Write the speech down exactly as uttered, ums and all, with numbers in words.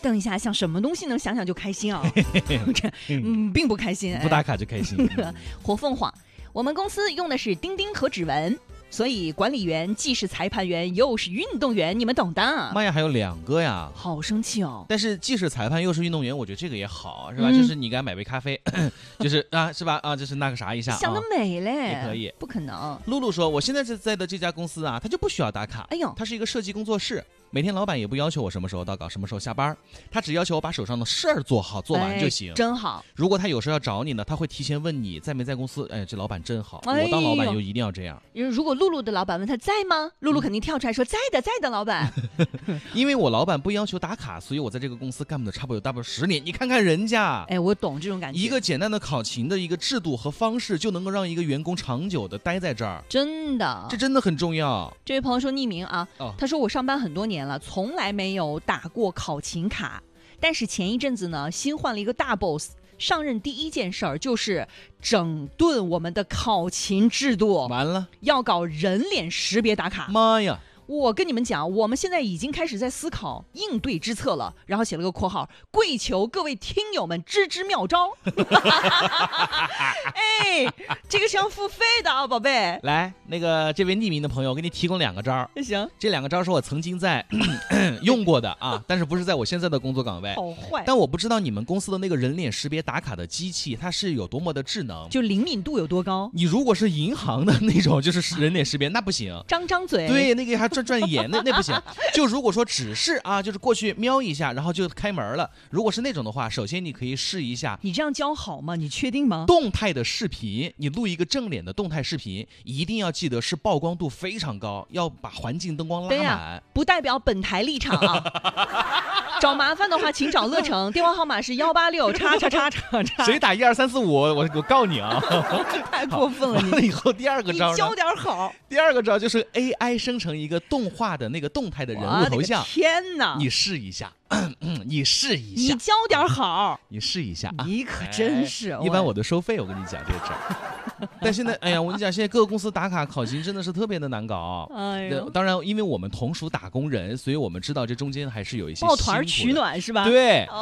等一下，想什么东西能想想就开心啊？这嗯，并不开心。 不打卡就开心。 活凤凰，我们公司用的是钉钉和指纹。所以管理员既是裁判员又是运动员，你们懂的。 妈呀，还有两个呀， 好生气哦！ 但是既是裁判又是运动员，我觉得这个也好，是吧？ 嗯、 就是你给他买杯咖啡，就是啊，是吧？啊，就是那个啥一下， 想得美嘞， 也可以。 不可能。 露露说，我现在在的这家公司啊，他就不需要打卡。 哎呦， 它是一个设计工作室。每天老板也不要求我什么时候到岗，什么时候下班，他只要求我把手上的事儿做好做完就行、 哎。真好。 如果他有时候要找你呢，他会提前问你在没在公司。哎，这老板真好，哎、我当老板就一定要这样。 如果露露的老板问他在吗，露露肯定跳出来说、嗯、在的，在的，老板。 因为我老板不要求打卡，所以我在这个公司干了差不多有大不了十年。你看看人家， 哎，我懂这种感觉。 一个简单的考勤的一个制度和方式，就能够让一个员工长久的待在这儿。 真的， 这真的很重要。 这位朋友说匿名啊，哦、他说我上班很多年了，从来没。没有打过考勤卡，但是前一阵子呢，新换了一个大 boss， 上任第一件事儿就是整顿我们的考勤制度。 完了， 要搞人脸识别打卡。 妈呀！ 我跟你们讲，我们现在已经开始在思考应对之策了，然后写了个括号，跪求各位听友们支支妙招。哎，这个是要付费的啊，宝贝。 来，那个这位匿名的朋友，我给你提供两个招。 行， 这两个招是我曾经在用过的啊，但是不是在我现在的工作岗位。 好坏。 但我不知道你们公司的那个人脸识别打卡的机器，它是有多么的智能， 就灵敏度有多高。 你如果是银行的那种，就是人脸识别，那不行， 张张嘴。 对，那个还转转眼，那那不行。就如果说只是啊，就是过去瞄一下，然后就开门了。如果是那种的话，首先你可以试一下。 你这样教好吗？你确定吗？ 动态的视频，你录一个正脸的动态视频，一定要记得是曝光度非常高，要把环境灯光拉满。 啊、不代表本台立场啊。找麻烦的话，请找乐成，电话号码是幺八六叉叉叉叉叉。 谁打一二三四五，我我告你啊！ 太过分了你！ 完了以后第二个招呢？ 你教点好。 第二个招就是 A I 生成一个动画的那个动态的人物头像。 天哪！ 你试一下，你试一下。 你教点好， 你试一下。 你可真是。 哎、一般我的收费，我跟你讲这个招。但现在，哎呀，我跟你讲，现在各个公司打卡考勤真的是特别的难搞。 哎呦， 当然，因为我们同属打工人，所以我们知道这中间还是有一些抱团取暖是吧？ 对。